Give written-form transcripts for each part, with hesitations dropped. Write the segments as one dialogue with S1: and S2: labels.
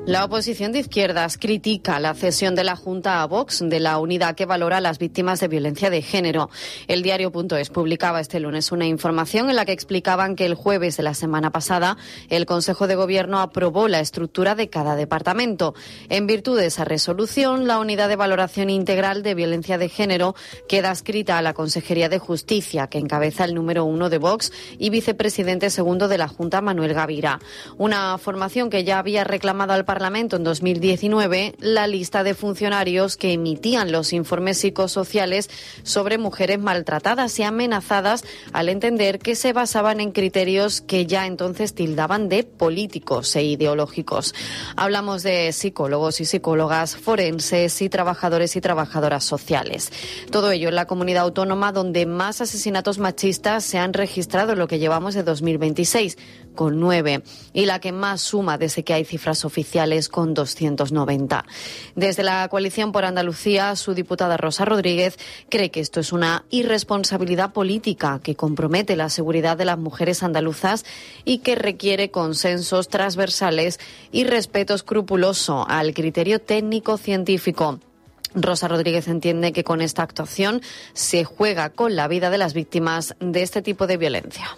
S1: La oposición de izquierdas critica la cesión de la Junta a Vox de la unidad que valora a las víctimas de violencia de género. El diario.es publicaba este lunes una información en la que explicaban que el jueves de la semana pasada el Consejo de Gobierno aprobó la estructura de cada departamento. En virtud de esa resolución, la unidad de valoración integral de violencia de género queda adscrita a la Consejería de Justicia, que encabeza el número 1 de Vox y vicepresidente segundo de la Junta, Manuel Gavira. Una formación que ya había reclamado al Parlamento en 2019 la lista de funcionarios que emitían los informes psicosociales sobre mujeres maltratadas y amenazadas, al entender que se basaban en criterios que ya entonces tildaban de políticos e ideológicos. Hablamos de psicólogos y psicólogas, forenses y trabajadores y trabajadoras sociales. Todo ello en la comunidad autónoma donde más asesinatos machistas se han registrado en lo que llevamos de 2026, con 9, y la que más suma desde que hay cifras oficiales, con 290. Desde la Coalición por Andalucía, su diputada Rosa Rodríguez cree que esto es una irresponsabilidad política que compromete la seguridad de las mujeres andaluzas y que requiere consensos transversales y respeto escrupuloso al criterio técnico-científico. Rosa Rodríguez entiende que con esta actuación se juega con la vida de las víctimas de este tipo de violencia.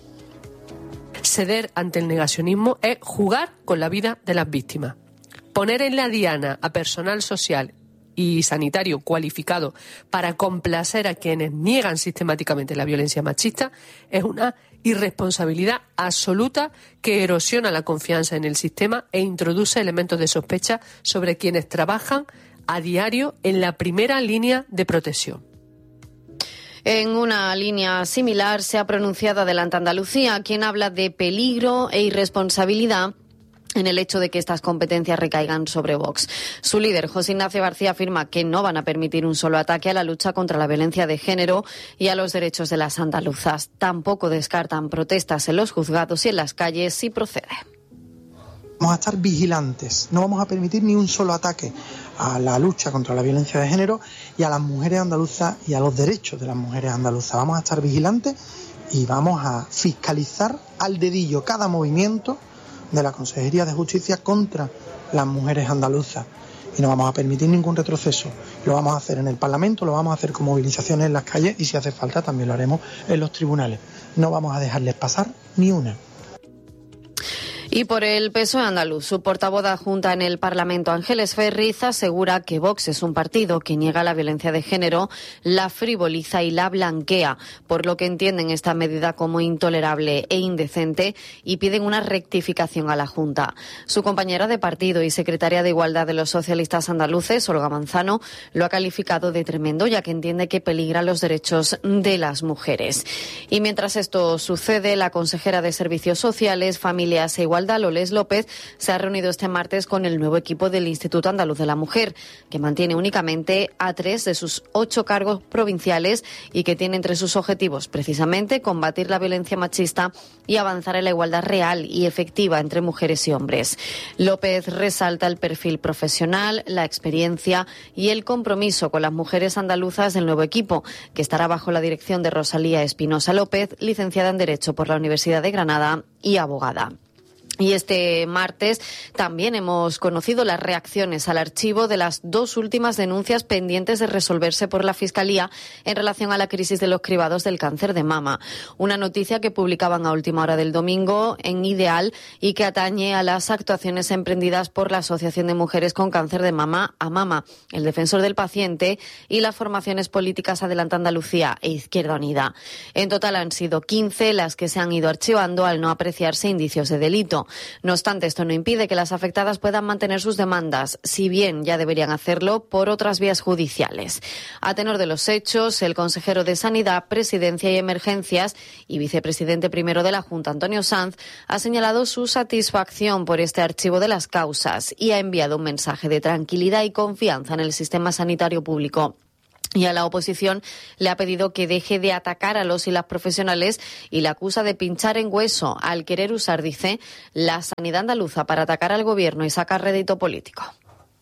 S2: Ceder ante el negacionismo es jugar con la vida de las víctimas. Poner en la diana a personal social y sanitario cualificado para complacer a quienes niegan sistemáticamente la violencia machista es una irresponsabilidad absoluta que erosiona la confianza en el sistema e introduce elementos de sospecha sobre quienes trabajan a diario en la primera línea de protección.
S1: En una línea similar se ha pronunciado Adelante Andalucía, quien habla de peligro e irresponsabilidad en el hecho de que estas competencias recaigan sobre Vox. Su líder, José Ignacio García, afirma que no van a permitir un solo ataque a la lucha contra la violencia de género y a los derechos de las andaluzas. Tampoco descartan protestas en los juzgados y en las calles si procede.
S3: Vamos a estar vigilantes, no vamos a permitir ni un solo ataque a la lucha contra la violencia de género y a las mujeres andaluzas y a los derechos de las mujeres andaluzas. Vamos a estar vigilantes y vamos a fiscalizar al dedillo cada movimiento de la Consejería de Justicia contra las mujeres andaluzas. Y no vamos a permitir ningún retroceso. Lo vamos a hacer en el Parlamento, lo vamos a hacer con movilizaciones en las calles y si hace falta también lo haremos en los tribunales. No vamos a dejarles pasar ni una.
S1: Y por el PSOE andaluz, su portavoz adjunta en el Parlamento, Ángeles Ferriz, asegura que Vox es un partido que niega la violencia de género, la frivoliza y la blanquea, por lo que entienden esta medida como intolerable e indecente y piden una rectificación a la Junta. Su compañera de partido y secretaria de Igualdad de los socialistas andaluces, Olga Manzano, lo ha calificado de tremendo, ya que entiende que peligra los derechos de las mujeres. Y mientras esto sucede, la consejera de Servicios Sociales, Familias e Igualdad, Loles López, se ha reunido este martes con el nuevo equipo del Instituto Andaluz de la Mujer, que mantiene únicamente a 3 de sus 8 cargos provinciales y que tiene entre sus objetivos precisamente combatir la violencia machista y avanzar en la igualdad real y efectiva entre mujeres y hombres. López resalta el perfil profesional, la experiencia y el compromiso con las mujeres andaluzas del nuevo equipo, que estará bajo la dirección de Rosalía Espinosa López, licenciada en Derecho por la Universidad de Granada y abogada. Y este martes también hemos conocido las reacciones al archivo de las 2 últimas denuncias pendientes de resolverse por la Fiscalía en relación a la crisis de los cribados del cáncer de mama. Una noticia que publicaban a última hora del domingo en Ideal y que atañe a las actuaciones emprendidas por la Asociación de Mujeres con Cáncer de Mama, AMAMA, el Defensor del Paciente y las formaciones políticas Adelante Andalucía e Izquierda Unida. En total han sido 15 las que se han ido archivando al no apreciarse indicios de delito. No obstante, esto no impide que las afectadas puedan mantener sus demandas, si bien ya deberían hacerlo por otras vías judiciales. A tenor de los hechos, el consejero de Sanidad, Presidencia y Emergencias y vicepresidente primero de la Junta, Antonio Sanz, ha señalado su satisfacción por este archivo de las causas y ha enviado un mensaje de tranquilidad y confianza en el sistema sanitario público. Y a la oposición le ha pedido que deje de atacar a los y las profesionales y la acusa de pinchar en hueso al querer usar, dice, la sanidad andaluza para atacar al gobierno y sacar rédito político.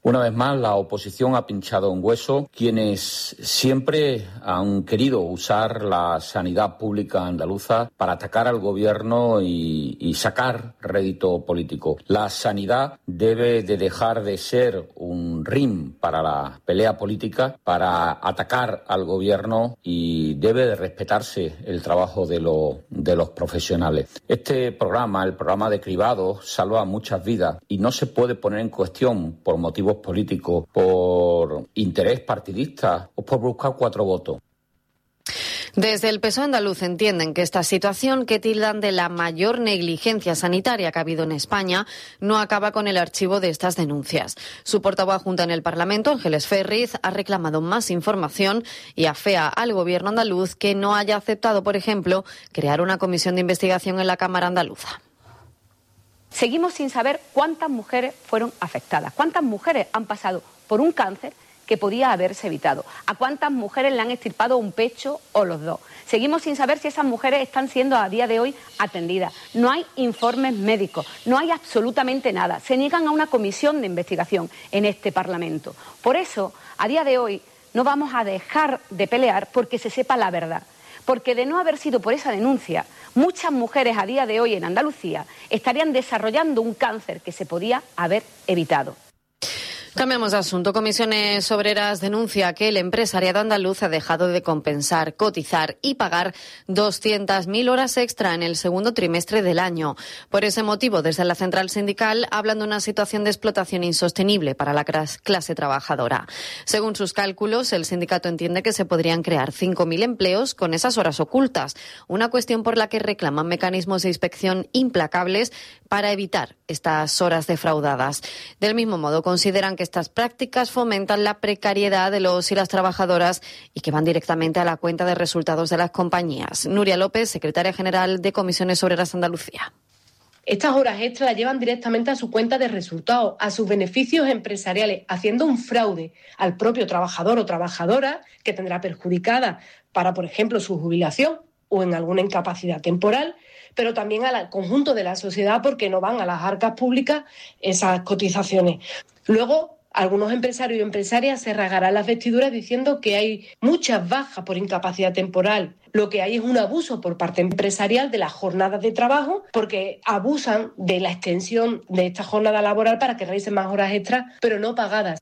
S4: Una vez más, la oposición ha pinchado un hueso. Quienes siempre han querido usar la sanidad pública andaluza para atacar al gobierno y sacar rédito político. La sanidad debe de dejar de ser un ring para la pelea política, para atacar al gobierno, y debe de respetarse el trabajo de los profesionales. Este programa, el programa de cribados, salva muchas vidas y no se puede poner en cuestión por motivos políticos, por interés partidista o por buscar 4 votos.
S1: Desde el PSOE andaluz entienden que esta situación, que tildan de la mayor negligencia sanitaria que ha habido en España, no acaba con el archivo de estas denuncias. Su portavoz adjunta en el Parlamento, Ángeles Ferriz, ha reclamado más información y afea al Gobierno andaluz que no haya aceptado, por ejemplo, crear una comisión de investigación en la Cámara andaluza.
S5: Seguimos sin saber cuántas mujeres fueron afectadas, cuántas mujeres han pasado por un cáncer que podía haberse evitado, a cuántas mujeres le han extirpado un pecho o los dos. Seguimos sin saber si esas mujeres están siendo a día de hoy atendidas. No hay informes médicos, no hay absolutamente nada. Se niegan a una comisión de investigación en este Parlamento. Por eso, a día de hoy, no vamos a dejar de pelear porque se sepa la verdad. Porque de no haber sido por esa denuncia, muchas mujeres a día de hoy en Andalucía estarían desarrollando un cáncer que se podía haber evitado.
S1: Cambiamos de asunto. Comisiones Obreras denuncia que el empresariado andaluz ha dejado de compensar, cotizar y pagar 200.000 horas extra en el segundo trimestre del año. Por ese motivo, desde la central sindical hablan de una situación de explotación insostenible para la clase trabajadora. Según sus cálculos, el sindicato entiende que se podrían crear 5.000 empleos con esas horas ocultas, una cuestión por la que reclaman mecanismos de inspección implacables para evitar estas horas defraudadas. Del mismo modo, consideran que estas prácticas fomentan la precariedad de los y las trabajadoras y que van directamente a la cuenta de resultados de las compañías. Nuria López, secretaria general de Comisiones Obreras Andalucía.
S6: Estas horas extras las llevan directamente a su cuenta de resultados, a sus beneficios empresariales, haciendo un fraude al propio trabajador o trabajadora que tendrá perjudicada para, por ejemplo, su jubilación o en alguna incapacidad temporal, pero también al conjunto de la sociedad porque no van a las arcas públicas esas cotizaciones. Luego, algunos empresarios y empresarias se rasgarán las vestiduras diciendo que hay muchas bajas por incapacidad temporal. Lo que hay es un abuso por parte empresarial de las jornadas de trabajo, porque abusan de la extensión de esta jornada laboral para que realicen más horas extras, pero no pagadas.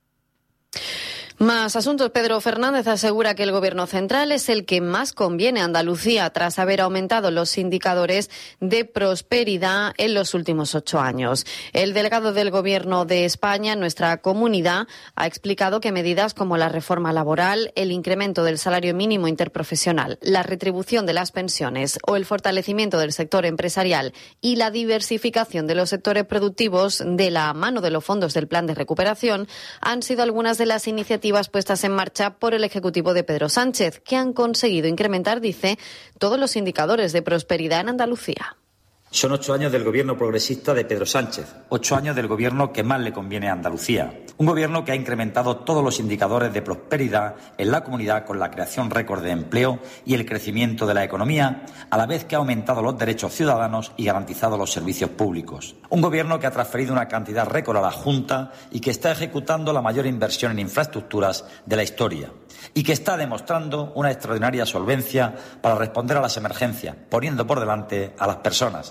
S1: Más asuntos. Pedro Fernández asegura que el Gobierno central es el que más conviene a Andalucía tras haber aumentado los indicadores de prosperidad en los últimos 8 años. El delegado del Gobierno de España en nuestra comunidad ha explicado que medidas como la reforma laboral, el incremento del salario mínimo interprofesional, la retribución de las pensiones o el fortalecimiento del sector empresarial y la diversificación de los sectores productivos de la mano de los fondos del Plan de Recuperación han sido algunas de las iniciativas puestas en marcha por el Ejecutivo de Pedro Sánchez, que han conseguido incrementar, dice, todos los indicadores de prosperidad en Andalucía.
S7: Son 8 años del gobierno progresista de Pedro Sánchez, 8 años del gobierno que más le conviene a Andalucía. Un gobierno que ha incrementado todos los indicadores de prosperidad en la comunidad con la creación récord de empleo y el crecimiento de la economía, a la vez que ha aumentado los derechos ciudadanos y garantizado los servicios públicos. Un gobierno que ha transferido una cantidad récord a la Junta y que está ejecutando la mayor inversión en infraestructuras de la historia. Y que está demostrando una extraordinaria solvencia para responder a las emergencias, poniendo por delante a las personas.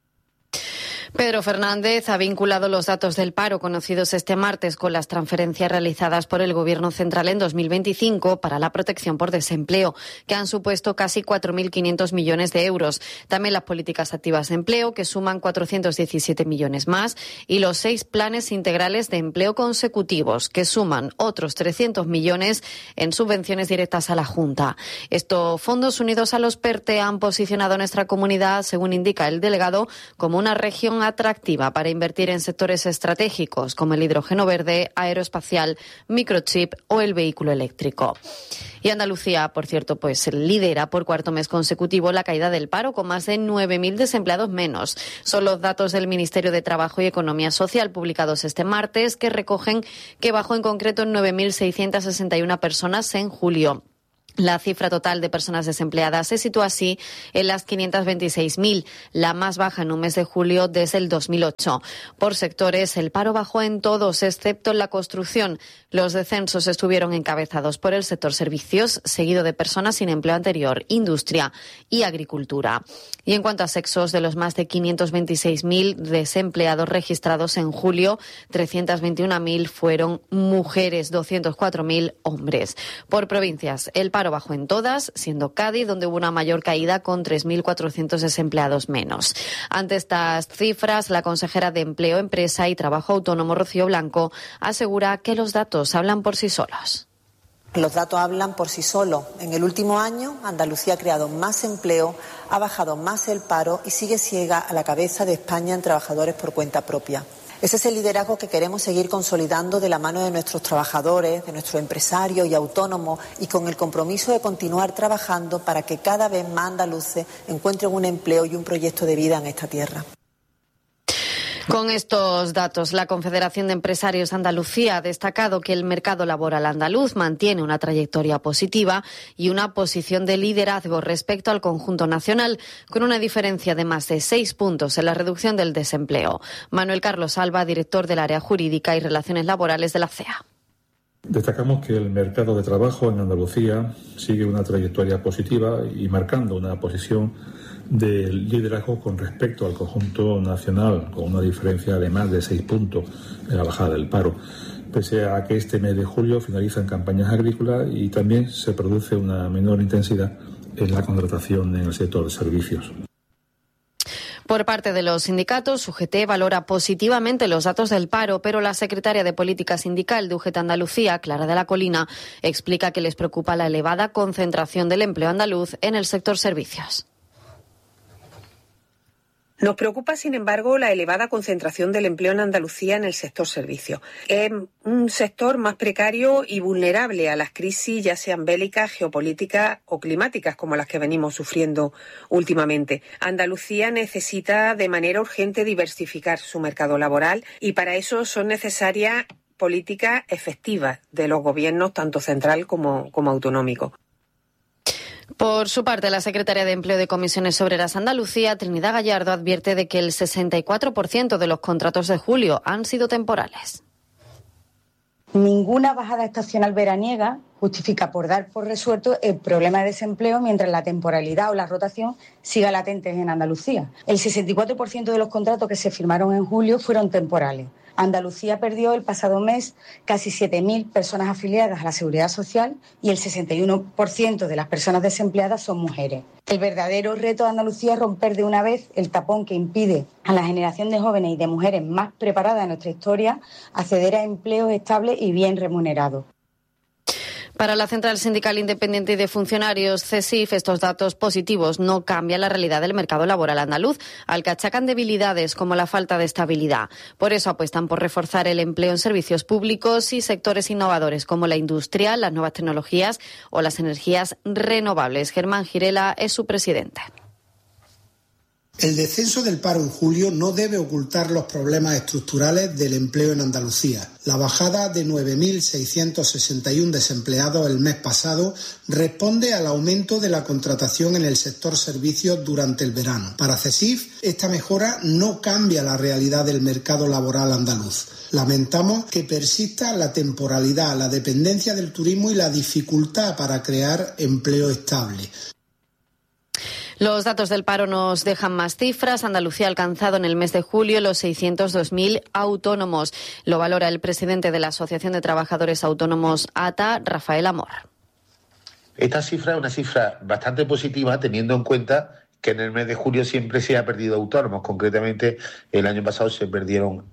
S1: Pedro Fernández ha vinculado los datos del paro conocidos este martes con las transferencias realizadas por el Gobierno central en 2025 para la protección por desempleo, que han supuesto casi 4.500 millones de euros. También las políticas activas de empleo, que suman 417 millones más, y los 6 planes integrales de empleo consecutivos, que suman otros 300 millones en subvenciones directas a la Junta. Estos fondos unidos a los PERTE han posicionado a nuestra comunidad, según indica el delegado, como una región atractiva para invertir en sectores estratégicos como el hidrógeno verde, aeroespacial, microchip o el vehículo eléctrico. Y Andalucía, por cierto, pues lidera por 4º mes consecutivo la caída del paro, con más de 9.000 desempleados menos. Son los datos del Ministerio de Trabajo y Economía Social publicados este martes, que recogen que bajó en concreto en 9.661 personas en julio. La cifra total de personas desempleadas se sitúa así en las 526.000, la más baja en un mes de julio desde el 2008. Por sectores, el paro bajó en todos, excepto en la construcción. Los descensos estuvieron encabezados por el sector servicios, seguido de personas sin empleo anterior, industria y agricultura. Y en cuanto a sexos, de los más de 526.000 desempleados registrados en julio, 321.000 fueron mujeres, 204.000 hombres. Por provincias, el paro bajó en todas, siendo Cádiz donde hubo una mayor caída con 3.400 desempleados menos. Ante estas cifras, la consejera de Empleo, Empresa y Trabajo Autónomo, Rocío Blanco, asegura que los datos hablan por sí solos.
S8: Los datos hablan por sí solos. En el último año, Andalucía ha creado más empleo, ha bajado más el paro y sigue ciega a la cabeza de España en trabajadores por cuenta propia. Ese es el liderazgo que queremos seguir consolidando de la mano de nuestros trabajadores, de nuestros empresarios y autónomos, y con el compromiso de continuar trabajando para que cada vez más andaluces encuentren un empleo y un proyecto de vida en esta tierra.
S1: Con estos datos, la Confederación de Empresarios de Andalucía ha destacado que el mercado laboral andaluz mantiene una trayectoria positiva y una posición de liderazgo respecto al conjunto nacional, con una diferencia de más de 6 puntos en la reducción del desempleo. Manuel Carlos Alba, director del área jurídica y relaciones laborales de la CEA.
S9: Destacamos que el mercado de trabajo en Andalucía sigue una trayectoria positiva y marcando una posición de liderazgo con respecto al conjunto nacional, con una diferencia de más de 6 puntos en la bajada del paro, pese a que este mes de julio finalizan campañas agrícolas y también se produce una menor intensidad en la contratación en el sector de servicios.
S1: Por parte de los sindicatos, UGT valora positivamente los datos del paro, pero la secretaria de Política Sindical de UGT Andalucía, Clara de la Colina, explica que les preocupa la elevada concentración del empleo andaluz en el sector servicios.
S10: Nos preocupa, sin embargo, la elevada concentración del empleo en Andalucía en el sector servicios. Es un sector más precario y vulnerable a las crisis, ya sean bélicas, geopolíticas o climáticas, como las que venimos sufriendo últimamente. Andalucía necesita de manera urgente diversificar su mercado laboral y para eso son necesarias políticas efectivas de los gobiernos, tanto central como autonómico.
S1: Por su parte, la secretaria de Empleo de Comisiones Obreras Andalucía, Trinidad Gallardo, advierte de que el 64% de los contratos de julio han sido temporales.
S11: Ninguna bajada estacional veraniega justifica por dar por resuelto el problema de desempleo mientras la temporalidad o la rotación siga latentes en Andalucía. El 64% de los contratos que se firmaron en julio fueron temporales. Andalucía perdió el pasado mes casi 7.000 personas afiliadas a la Seguridad Social y el 61% de las personas desempleadas son mujeres. El verdadero reto de Andalucía es romper de una vez el tapón que impide a la generación de jóvenes y de mujeres más preparadas de nuestra historia acceder a empleos estables y bien remunerados.
S1: Para la Central Sindical Independiente y de Funcionarios, CESIF, estos datos positivos no cambian la realidad del mercado laboral andaluz, al que achacan debilidades como la falta de estabilidad. Por eso apuestan por reforzar el empleo en servicios públicos y sectores innovadores como la industria, las nuevas tecnologías o las energías renovables. Germán Girela es su presidente.
S12: El descenso del paro en julio no debe ocultar los problemas estructurales del empleo en Andalucía. La bajada de 9.661 desempleados el mes pasado responde al aumento de la contratación en el sector servicios durante el verano. Para CESIF, esta mejora no cambia la realidad del mercado laboral andaluz. Lamentamos que persista la temporalidad, la dependencia del turismo y la dificultad para crear empleo estable.
S1: Los datos del paro nos dejan más cifras. Andalucía ha alcanzado en el mes de julio los 602.000 autónomos. Lo valora el presidente de la Asociación de Trabajadores Autónomos ATA, Rafael Amor.
S13: Esta cifra es una cifra bastante positiva teniendo en cuenta que en el mes de julio siempre se ha perdido autónomos. Concretamente, el año pasado se perdieron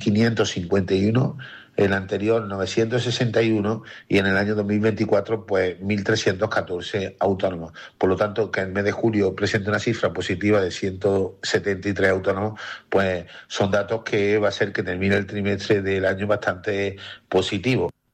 S13: 1.551, el anterior 961 y en el año 2024 pues 1.314 autónomos. Por lo tanto, que el mes de julio presente una cifra positiva de 173 autónomos, pues son datos que va a hacer que termine el trimestre del año bastante positivo.